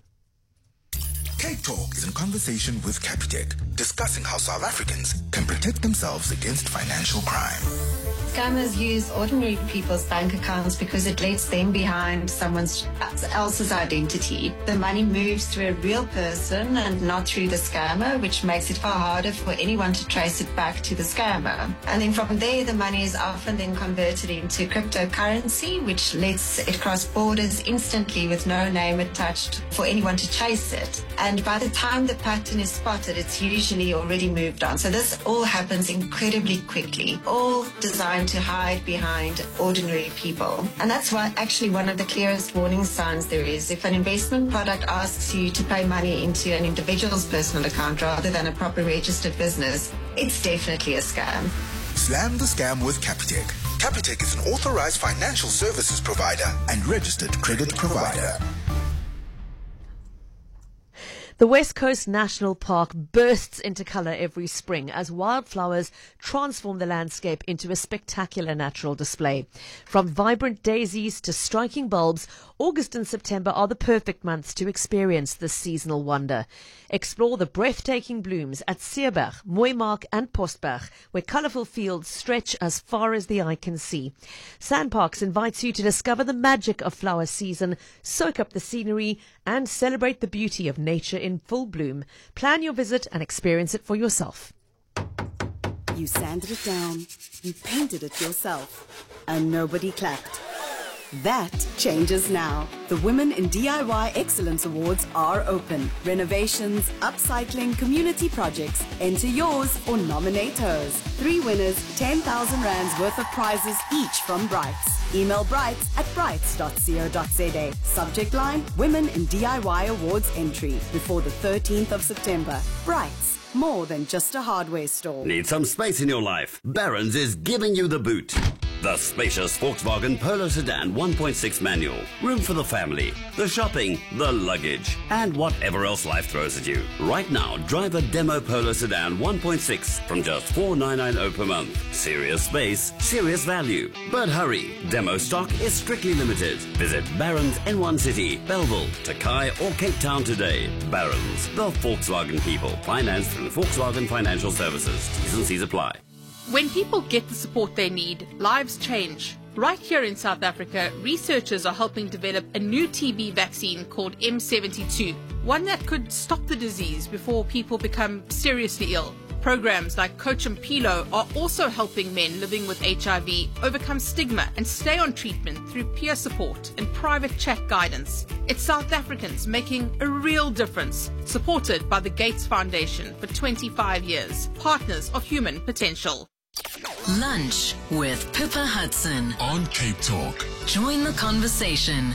Cape Talk is in conversation with Capitec, discussing how South Africans can protect themselves against financial crime. Scammers use ordinary people's bank accounts because it lets them behind someone else's identity. The money moves through a real person and not through the scammer, which makes it far harder for anyone to trace it back to the scammer. And then from there, the money is often then converted into cryptocurrency, which lets it cross borders instantly with no name attached for anyone to chase it. And by the time the pattern is spotted, it's usually already moved on. So this all happens incredibly quickly, all designed to hide behind ordinary people. And that's why actually one of the clearest warning signs there is. If an investment product asks you to pay money into an individual's personal account rather than a proper registered business, it's definitely a scam. Slam the scam with Capitec. Capitec is an authorized financial services provider and registered credit provider. The West Coast National Park bursts into colour every spring as wildflowers transform the landscape into a spectacular natural display. From vibrant daisies to striking bulbs, August and September are the perfect months to experience this seasonal wonder. Explore the breathtaking blooms at Seerberg, Mooimark and Postberg, where colourful fields stretch as far as the eye can see. Sandparks invites you to discover the magic of flower season, soak up the scenery and celebrate the beauty of nature in full bloom. Plan your visit and experience it for yourself. You sanded it down, you painted it yourself, and nobody clapped. That changes now. The Women in D I Y Excellence Awards are open. Renovations, upcycling, community projects. Enter yours or nominate hers. Three winners, ten thousand rands worth of prizes each from Brights. Email brights at brights dot co dot za. Subject line, Women in D I Y Awards entry before the thirteenth of September. Brights, more than just a hardware store. Need some space in your life? Barron's is giving you the boot. The spacious Volkswagen Polo Sedan one point six manual. Room for the family, the shopping, the luggage, and whatever else life throws at you. Right now, drive a demo Polo Sedan one point six from just four thousand nine hundred ninety per month. Serious space, serious value. But hurry, demo stock is strictly limited. Visit Barron's N one City, Belleville, Takai or Cape Town today. Barron's, the Volkswagen people. Financed through Volkswagen Financial Services. T's and C's apply. When people get the support they need, lives change. Right here in South Africa, researchers are helping develop a new T B vaccine called M seventy-two. one that could stop the disease before people become seriously ill. Programs like Coach and Pilo are also helping men living with H I V overcome stigma and stay on treatment through peer support and private chat guidance. It's South Africans making a real difference, supported by the Gates Foundation for twenty-five years, partners of human potential. Lunch with Pippa Hudson on Cape Talk. Join the conversation.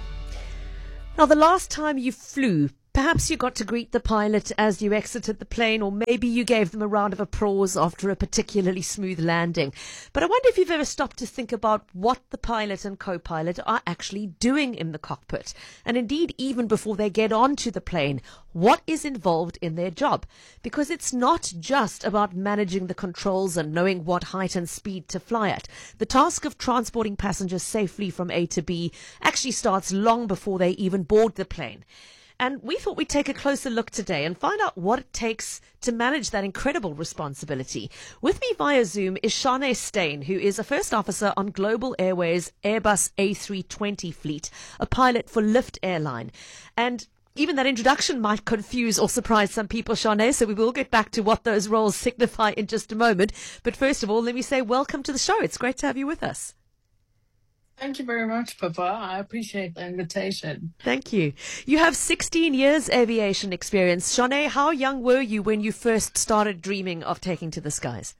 Now, the last time you flew, perhaps you got to greet the pilot as you exited the plane, or maybe you gave them a round of applause after a particularly smooth landing. But I wonder if you've ever stopped to think about what the pilot and co-pilot are actually doing in the cockpit. And indeed, even before they get onto the plane, what is involved in their job? Because it's not just about managing the controls and knowing what height and speed to fly at. The task of transporting passengers safely from A to B actually starts long before they even board the plane. And we thought we'd take a closer look today and find out what it takes to manage that incredible responsibility. With me via Zoom is Shanae Steyn, who is a first officer on Global Airways Airbus A three twenty fleet, a pilot for Lift Airline. And even that introduction might confuse or surprise some people, Shanae, so we will get back to what those roles signify in just a moment. But first of all, let me say welcome to the show. It's great to have you with us. Thank you very much, Pippa. I appreciate the invitation. Thank you. You have sixteen years aviation experience. Shanae, how young were you when you first started dreaming of taking to the skies?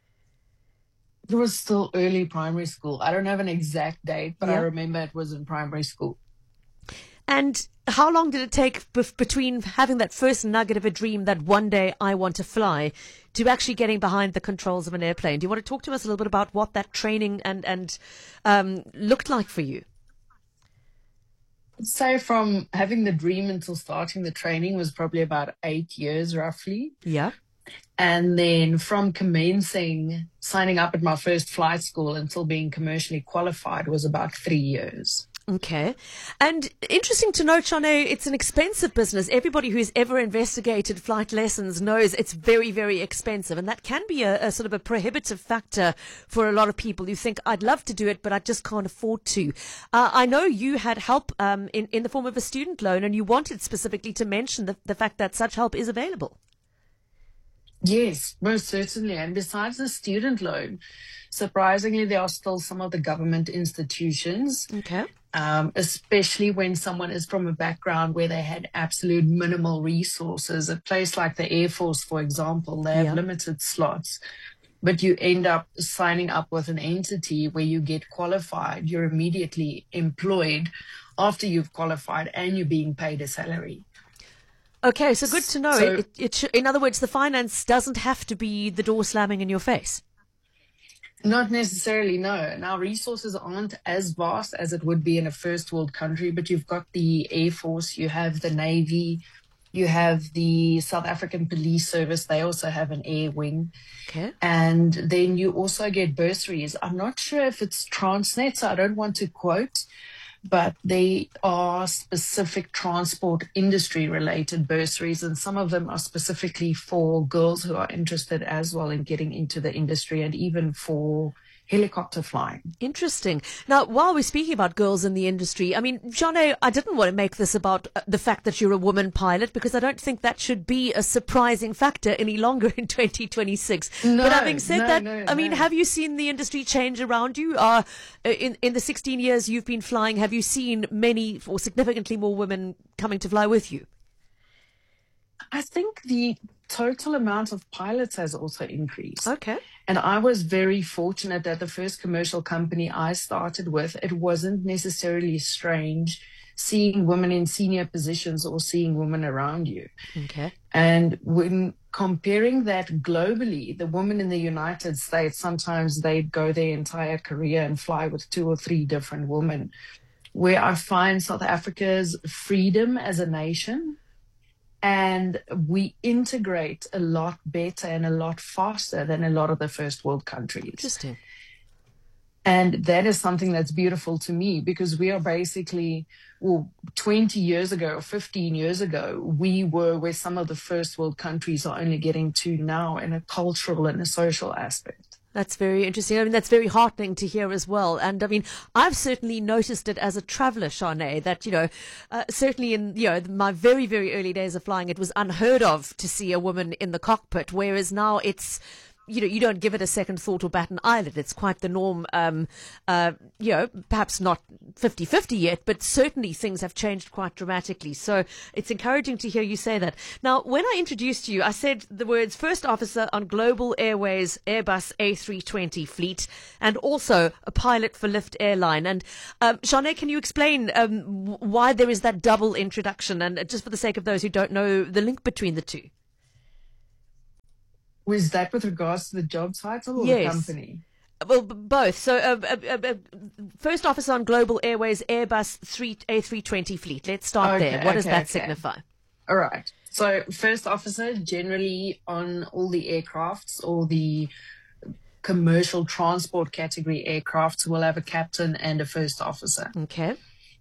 It was still early primary school. I don't have an exact date, but yeah. I remember it was in primary school. And how long did it take be- between having that first nugget of a dream that one day I want to fly to actually getting behind the controls of an airplane? Do you want to talk to us a little bit about what that training and, and um, looked like for you? I'd say from having the dream until starting the training was probably about eight years roughly. Yeah. And then from commencing, signing up at my first flight school until being commercially qualified was about three years. Okay. And interesting to note, Shanae, it's an expensive business. Everybody who's ever investigated flight lessons knows it's very, very expensive. And that can be a, a sort of a prohibitive factor for a lot of people who think, I'd love to do it, but I just can't afford to. Uh, I know you had help um, in, in the form of a student loan, and you wanted specifically to mention the, the fact that such help is available. Yes, most certainly. And besides the student loan, surprisingly, there are still some of the government institutions. Okay. Um, especially when someone is from a background where they had absolute minimal resources. A place like the Air Force, for example, they have Yeah. limited slots, but you end up signing up with an entity where you get qualified. You're immediately employed after you've qualified and you're being paid a salary. Okay, so good to know. So- it, it sh- in other words, the finance doesn't have to be the door slamming in your face. Not necessarily, no. Now, resources aren't as vast as it would be in a first world country, but you've got the Air Force, you have the Navy, you have the South African Police Service. They also have an air wing. Okay. And then you also get bursaries. I'm not sure if it's Transnet, so I don't want to quote, but they are specific transport industry related bursaries, and some of them are specifically for girls who are interested as well in getting into the industry, and even for helicopter flying. Interesting. Now, while we're speaking about girls in the industry, I mean, Shanae, I didn't want to make this about uh, the fact that you're a woman pilot, because I don't think that should be a surprising factor any longer in twenty twenty-six. No, but having said no, that, no, I mean, no. have you seen the industry change around you? Uh, in, in the sixteen years you've been flying, have you seen many or significantly more women coming to fly with you? I think the total amount of pilots has also increased. Okay. And I was very fortunate that the first commercial company I started with, it wasn't necessarily strange seeing women in senior positions or seeing women around you. Okay. And when comparing that globally, the women in the United States, sometimes they go their entire career and fly with two or three different women. Where I find South Africa's freedom as a nation, and we integrate a lot better and a lot faster than a lot of the first world countries. Interesting. And that is something that's beautiful to me, because we are basically, well, twenty years ago or fifteen years ago, we were where some of the first world countries are only getting to now in a cultural and a social aspect. That's very interesting. I mean, that's very heartening to hear as well. And I mean, I've certainly noticed it as a traveller, Shanae, that, you know, uh, certainly in, you know, my very, very early days of flying, it was unheard of to see a woman in the cockpit, whereas now it's, you know, you don't give it a second thought or bat an eyelid. It's quite the norm. Um, uh, you know, perhaps not fifty-fifty yet, but certainly things have changed quite dramatically. So it's encouraging to hear you say that. Now, when I introduced you, I said the words first officer on Global Airways Airbus A three twenty fleet and also a pilot for Lift Airline. And um, Shanae, can you explain um, why there is that double introduction? And just for the sake of those who don't know the link between the two. Was that with regards to the job title or Yes. the company? Well, b- both. So, uh, uh, uh, uh, first officer on Global Airways Airbus A three twenty fleet. Let's start Okay, there. What does okay, that okay. signify? All right. So first officer, generally on all the aircrafts or the commercial transport category aircrafts, will have a captain and a first officer. Okay.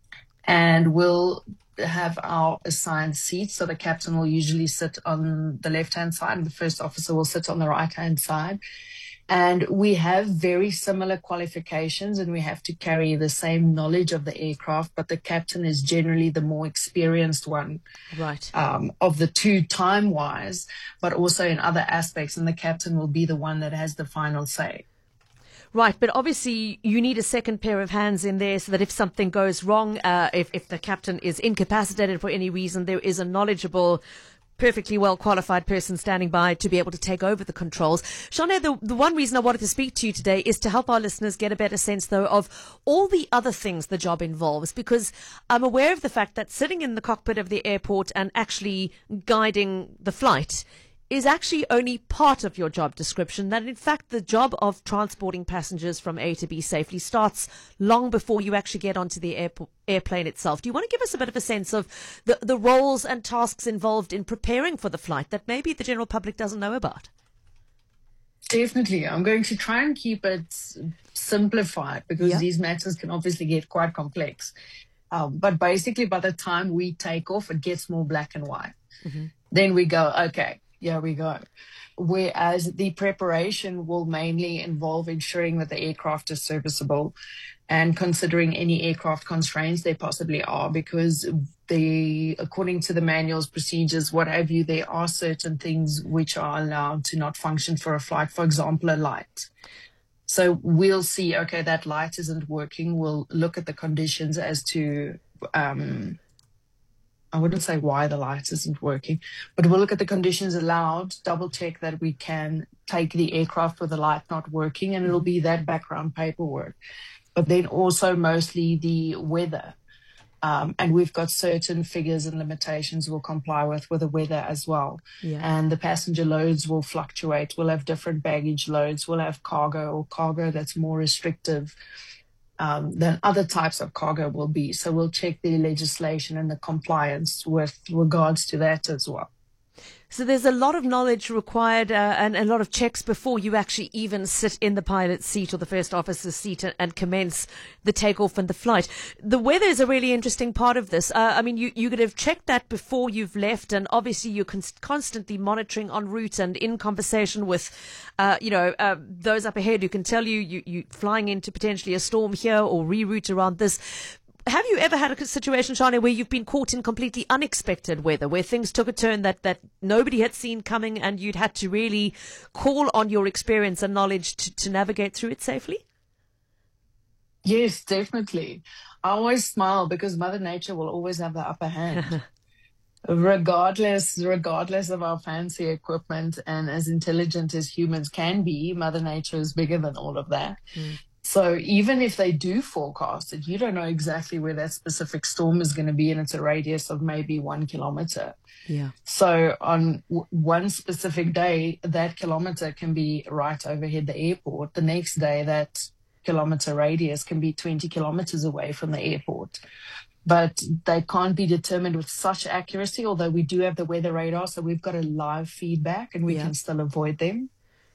And we'll have our assigned seats. So the captain will usually sit on the left-hand side and the first officer will sit on the right-hand side. And we have very similar qualifications and we have to carry the same knowledge of the aircraft, but the captain is generally the more experienced one. Right. Um, of the two time-wise, but also in other aspects, and the captain will be the one that has the final say. Right, but obviously you need a second pair of hands in there so that if something goes wrong, uh, if, if the captain is incapacitated for any reason, there is a knowledgeable, perfectly well qualified person standing by to be able to take over the controls. Shanae, the, the one reason I wanted to speak to you today is to help our listeners get a better sense, though, of all the other things the job involves, because I'm aware of the fact that sitting in the cockpit of the airport and actually guiding the flight is actually only part of your job description, that in fact the job of transporting passengers from A to B safely starts long before you actually get onto the airport, airplane itself. Do you want to give us a bit of a sense of the, the roles and tasks involved in preparing for the flight that maybe the general public doesn't know about? Definitely. I'm going to try and keep it simplified because Yeah. these matters can obviously get quite complex. Um, but basically, by the time we take off, it gets more black and white. Mm-hmm. Then we go, okay, here we go. Whereas the preparation will mainly involve ensuring that the aircraft is serviceable and considering any aircraft constraints there possibly are, because they, according to the manuals, procedures, what have you, there are certain things which are allowed to not function for a flight. For example, a light. So we'll see, okay, that light isn't working. We'll look at the conditions as to, um, I wouldn't say why the light isn't working, but we'll look at the conditions allowed, double check that we can take the aircraft with the light not working, and it'll be that background paperwork. But then also mostly the weather. Um, and we've got certain figures and limitations we'll comply with with the weather as well. Yeah. And the passenger loads will fluctuate. We'll have different baggage loads. We'll have cargo or cargo that's more restrictive um, than other types of cargo will be. So we'll check the legislation and the compliance with regards to that as well. So there's a lot of knowledge required uh, and a lot of checks before you actually even sit in the pilot's seat or the first officer's seat and, and commence the takeoff and the flight. The weather is a really interesting part of this. Uh, I mean, you, you could have checked that before you've left, and obviously you're con- constantly monitoring en route and in conversation with, uh, you know, uh, those up ahead who can tell you, you you're flying into potentially a storm here or reroute around this. Have you ever had a situation, Shanae, where you've been caught in completely unexpected weather, where things took a turn that, that nobody had seen coming and you'd had to really call on your experience and knowledge to, to navigate through it safely? Yes, definitely. I always smile because Mother Nature will always have the upper hand. regardless, regardless of our fancy equipment and as intelligent as humans can be, Mother Nature is bigger than all of that. Mm. So even if they do forecast it, you don't know exactly where that specific storm is going to be, and it's a radius of maybe one kilometer. Yeah. So on w- one specific day, that kilometer can be right overhead the airport. The next day, that kilometer radius can be twenty kilometers away from the airport. But they can't be determined with such accuracy, although we do have the weather radar, so we've got a live feedback and we Yeah. can still avoid them.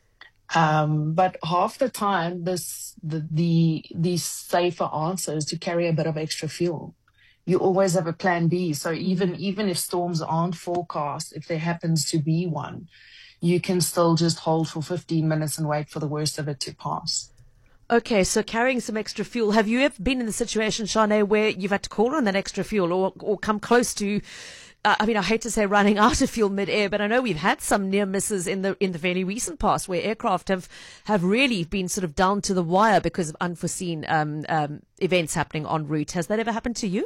Um, but half the time, this the, the the safer answer is to carry a bit of extra fuel. you always have a plan B. So even, even if storms aren't forecast, if there happens to be one, you can still just hold for fifteen minutes and wait for the worst of it to pass. Okay, so carrying some extra fuel. Have you ever been in the situation, Shanae, where you've had to call on that extra fuel or, or come close to, uh, I mean, I hate to say running out of fuel mid-air, but I know we've had some near misses in the in the fairly recent past where aircraft have, have really been sort of down to the wire because of unforeseen um, um, events happening en route. Has that ever happened to you?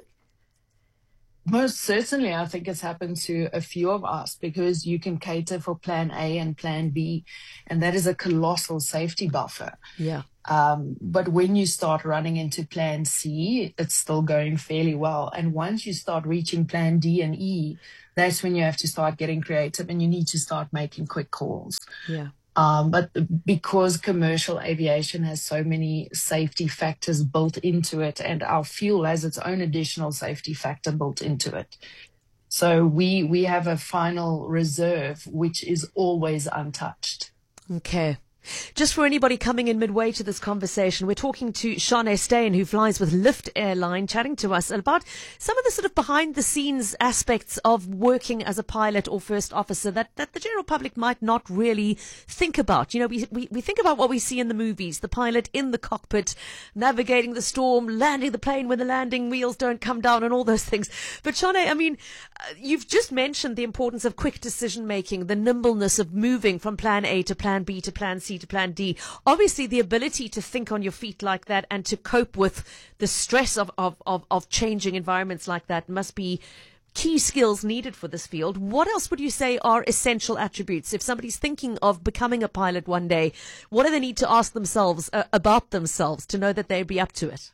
Most certainly, I think it's happened to a few of us because you can cater for plan A and plan B, and that is a colossal safety buffer. Yeah. Um, but when you start running into plan C, it's still going fairly well. And once you start reaching plan D and E, that's when you have to start getting creative and you need to start making quick calls. Yeah. Um, but because commercial aviation has so many safety factors built into it, and our fuel has its own additional safety factor built into it. So we, we have a final reserve, which is always untouched. Okay. Just for anybody coming in midway to this conversation, we're talking to Shanae Steyn, who flies with Lift Airline, chatting to us about some of the sort of behind-the-scenes aspects of working as a pilot or first officer that, that the general public might not really think about. You know, we, we, we think about what we see in the movies, the pilot in the cockpit, navigating the storm, landing the plane when the landing wheels don't come down and all those things. But Shanae, I mean, you've just mentioned the importance of quick decision-making, the nimbleness of moving from plan A to plan B to plan C to plan D. Obviously, the ability to think on your feet like that and to cope with the stress of, of, of, of changing environments like that must be key skills needed for this field. What else would you say are essential attributes? If somebody's thinking of becoming a pilot one day, what do they need to ask themselves uh, about themselves to know that they'd be up to it?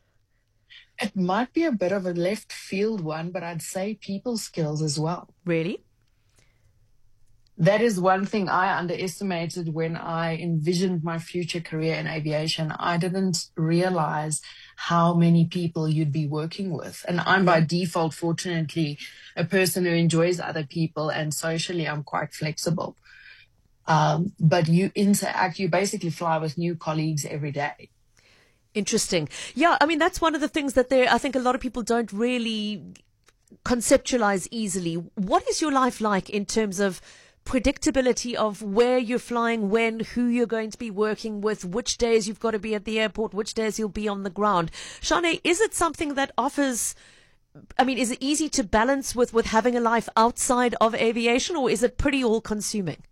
It might be a bit of a left field one, but I'd say people skills as well. Really? That is one thing I underestimated when I envisioned my future career in aviation. I didn't realize how many people you'd be working with. And I'm by default, fortunately, a person who enjoys other people, and socially I'm quite flexible. Um, but you interact, you basically fly with new colleagues every day. Interesting. Yeah, I mean, that's one of the things that there, I think a lot of people don't really conceptualize easily. What is your life like in terms of predictability of where you're flying, when, who you're going to be working with, which days you've got to be at the airport, which days you'll be on the ground? Shanae, is it something that offers, I mean, is it easy to balance with, with having a life outside of aviation, or is it pretty all-consuming?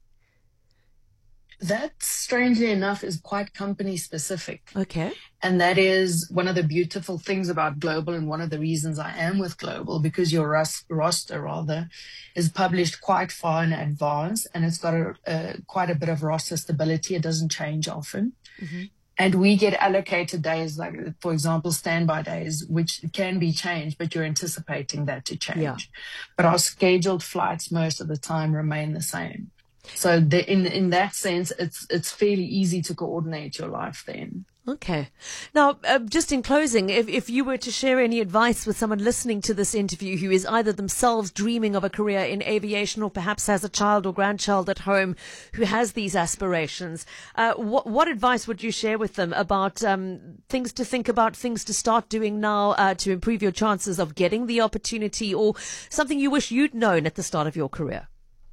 That, strangely enough, is quite company specific. Okay. And that is one of the beautiful things about Global, and one of the reasons I am with Global, because your ros- roster rather is published quite far in advance, and it's got a, a, quite a bit of roster stability. It doesn't change often. Mm-hmm. And we get allocated days, like, for example, standby days, which can be changed, but you're anticipating that to change. Yeah. But our scheduled flights most of the time remain the same. So the, in in that sense, it's it's fairly easy to coordinate your life then. Okay. Now, uh, just in closing, if, if you were to share any advice with someone listening to this interview who is either themselves dreaming of a career in aviation or perhaps has a child or grandchild at home who has these aspirations, uh, what, what advice would you share with them about um, things to think about, things to start doing now uh, to improve your chances of getting the opportunity, or something you wish you'd known at the start of your career?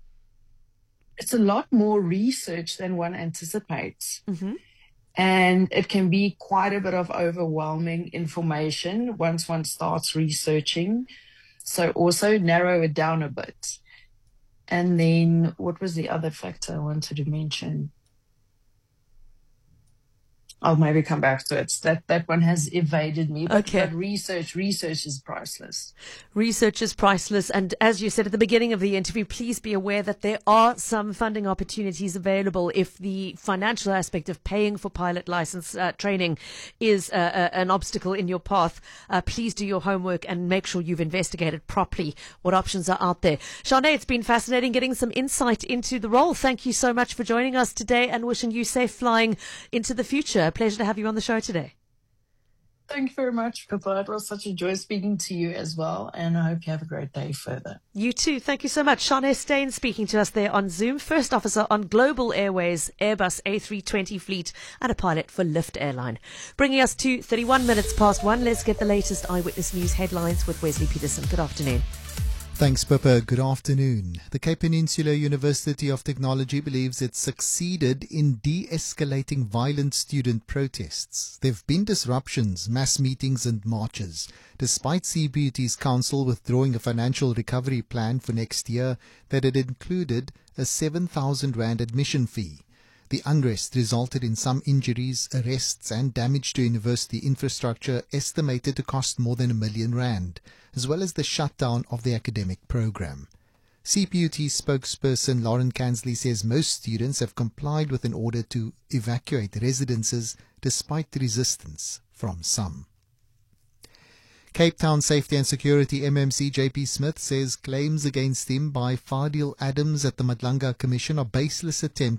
It's a lot more research than one anticipates. Mm-hmm. And it can be quite a bit of overwhelming information once one starts researching. So also narrow it down a bit. And then what was the other factor I wanted to mention? I'll maybe come back to it. That that one has evaded me. But, okay. but research, research is priceless. Research is priceless. And as you said at the beginning of the interview, please be aware that there are some funding opportunities available if the financial aspect of paying for pilot license uh, training is uh, uh, an obstacle in your path. Uh, please do your homework and make sure you've investigated properly what options are out there. Shanae, it's been fascinating getting some insight into the role. Thank you so much for joining us today, and wishing you safe flying into the future. A pleasure to have you on the show today. Thank you very much, Pippa. It was such a joy speaking to you as well, and I hope you have a great day further. You too. Thank you so much. Sean Estain speaking to us there on Zoom, first officer on Global Airways Airbus A three twenty fleet and a pilot for Lift Airline. Bringing us to thirty-one minutes past one. Let's get the latest Eyewitness News headlines with Wesley Peterson. Good afternoon. Thanks, Pippa. Good afternoon. The Cape Peninsula University of Technology believes it succeeded in de-escalating violent student protests. There have been disruptions, mass meetings and marches, despite C B U T's council withdrawing a financial recovery plan for next year that had included a seven thousand rand admission fee. The unrest resulted in some injuries, arrests and damage to university infrastructure estimated to cost more than a million rand, as well as the shutdown of the academic program. C P U T spokesperson Lauren Kansley says most students have complied with an order to evacuate residences despite the resistance from some. Cape Town Safety and Security M M C J P Smith says claims against him by Fadil Adams at the Madlanga Commission are baseless attempts